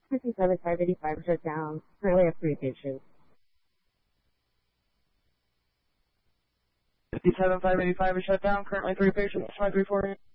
57-585 shut down. Currently have 3 patients. 57-585 is shut down. Currently 3 patients. 5340.